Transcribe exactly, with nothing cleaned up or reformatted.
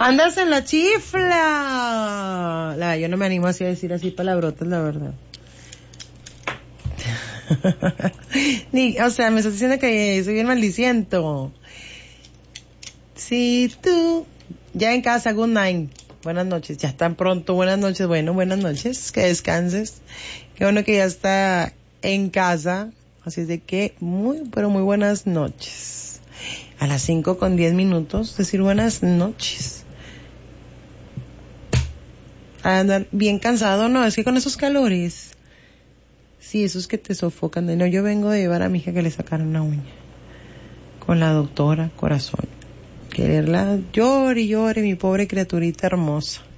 Andas en la chifla. La, yo no me animo así a decir así palabrotas, la verdad. Ni, o sea, me estás diciendo que soy bien maldiciento. Si tú, ya en casa, good night. Buenas noches, ya están pronto, buenas noches, bueno, buenas noches, que descanses. Qué bueno que ya está en casa, así es de que muy, pero muy buenas noches. A las cinco con diez minutos, decir buenas noches. Andar bien cansado, no, es que con esos calores, sí, esos que te sofocan. De no, yo vengo de llevar a mi hija que le sacaron una uña con la doctora, corazón. Quererla, llore y llore, mi pobre criaturita hermosa.